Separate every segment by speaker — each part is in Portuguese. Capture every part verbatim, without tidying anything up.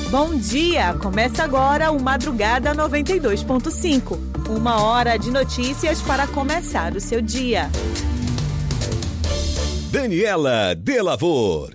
Speaker 1: Bom dia! Começa agora o Madrugada noventa e dois ponto cinco. Uma hora de notícias para começar o seu dia.
Speaker 2: Daniela Delavor.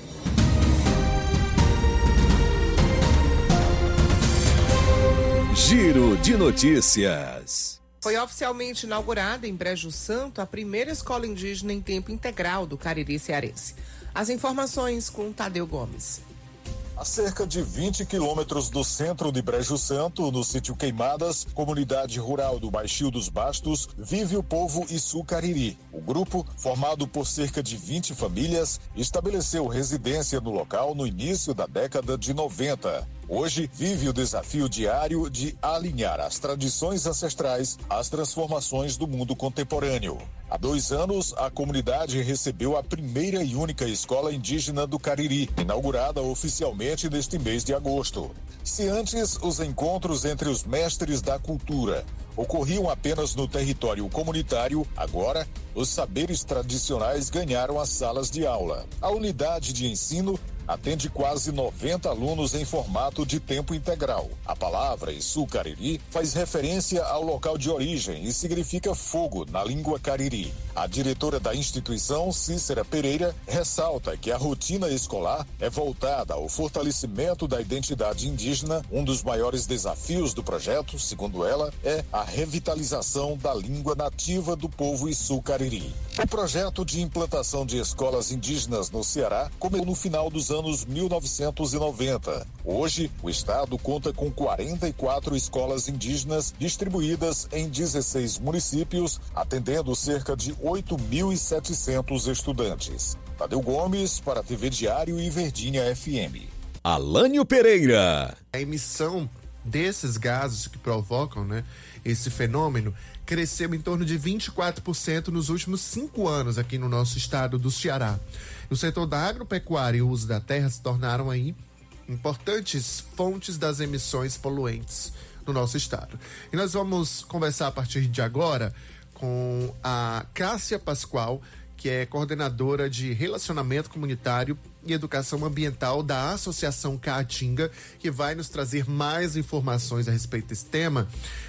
Speaker 2: Giro de notícias.
Speaker 3: Foi oficialmente inaugurada em Brejo Santo a primeira escola indígena em tempo integral do Cariri cearense. As informações com Tadeu Gomes.
Speaker 4: A cerca de vinte quilômetros do centro de Brejo Santo, no sítio Queimadas, comunidade rural do Baixio dos Bastos, vive o povo Issu Cariri. O grupo, formado por cerca de vinte famílias, estabeleceu residência no local no início da década de noventa. Hoje, vive o desafio diário de alinhar as tradições ancestrais às transformações do mundo contemporâneo. Há dois anos, a comunidade recebeu a primeira e única escola indígena do Cariri, inaugurada oficialmente neste mês de agosto. Se antes os encontros entre os mestres da cultura ocorriam apenas no território comunitário, agora os saberes tradicionais ganharam as salas de aula. A unidade de ensino atende quase noventa alunos em formato de tempo integral. A palavra Issu Cariri faz referência ao local de origem e significa fogo na língua cariri. A diretora da instituição, Cícera Pereira, ressalta que a rotina escolar é voltada ao fortalecimento da identidade indígena. Um dos maiores desafios do projeto, segundo ela, é a revitalização da língua nativa do povo Issu Cariri. O projeto de implantação de escolas indígenas no Ceará começou no final dos anos mil novecentos e noventa. Hoje, o estado conta com quarenta e quatro escolas indígenas distribuídas em dezesseis municípios, atendendo cerca de oito mil e setecentos estudantes. Tadeu Gomes para a T V Diário e Verdinha F M.
Speaker 2: Alânio Pereira.
Speaker 5: A emissão desses gases que provocam, né, esse fenômeno cresceu em torno de vinte e quatro por cento nos últimos cinco anos aqui no nosso estado do Ceará. O setor da agropecuária e o uso da terra se tornaram aí importantes fontes das emissões poluentes no nosso estado. E nós vamos conversar a partir de agora com a Cássia Pascoal, que é coordenadora de Relacionamento Comunitário e Educação Ambiental da Associação Caatinga, que vai nos trazer mais informações a respeito desse tema.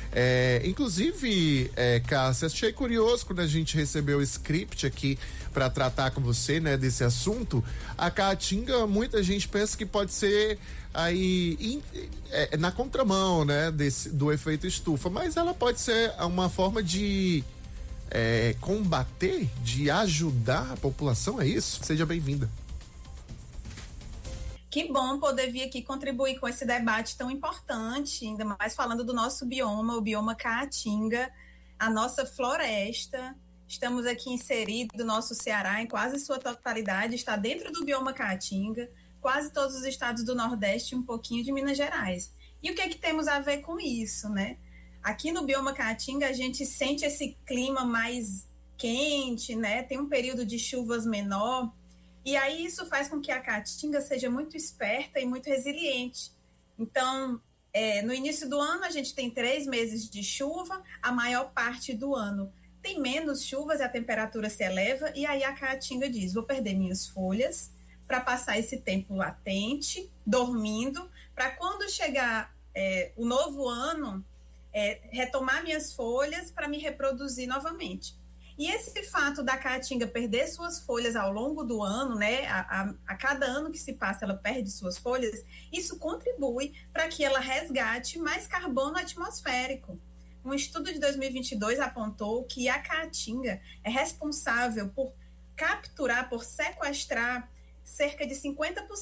Speaker 5: É, inclusive, é, Cássia, achei curioso quando a gente recebeu o script aqui para tratar com você, né, desse assunto. A Caatinga, muita gente pensa que pode ser aí in, é, na contramão, né, desse, do efeito estufa, mas ela pode ser uma forma de é, combater, de ajudar a população, é isso? Seja bem-vinda.
Speaker 6: Que bom poder vir aqui contribuir com esse debate tão importante, ainda mais falando do nosso bioma, o bioma Caatinga, a nossa floresta. Estamos aqui inseridos do nosso Ceará em quase sua totalidade, está dentro do bioma Caatinga, quase todos os estados do Nordeste e um pouquinho de Minas Gerais. E o que é que temos a ver com isso, né? Aqui no bioma Caatinga a gente sente esse clima mais quente, né? Tem um período de chuvas menor. E aí isso faz com que a Caatinga seja muito esperta e muito resiliente. Então, é, no início do ano, a gente tem três meses de chuva, a maior parte do ano tem menos chuvas e a temperatura se eleva, e aí a Caatinga diz, vou perder minhas folhas para passar esse tempo latente, dormindo, para quando chegar é, o novo ano, é, retomar minhas folhas para me reproduzir novamente. E esse fato da Caatinga perder suas folhas ao longo do ano, né, a, a, a cada ano que se passa ela perde suas folhas, isso contribui para que ela resgate mais carbono atmosférico. Um estudo de dois mil e vinte e dois apontou que a Caatinga é responsável por capturar, por sequestrar cerca de cinquenta por